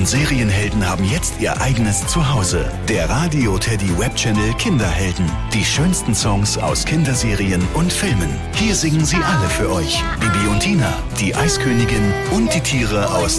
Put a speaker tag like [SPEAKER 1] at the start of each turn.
[SPEAKER 1] und Serienhelden haben jetzt ihr eigenes Zuhause. Der Radio Teddy Webchannel Kinderhelden. Die schönsten Songs aus Kinderserien und Filmen. Hier singen sie alle für euch. Bibi und Tina, die Eiskönigin und die Tiere aus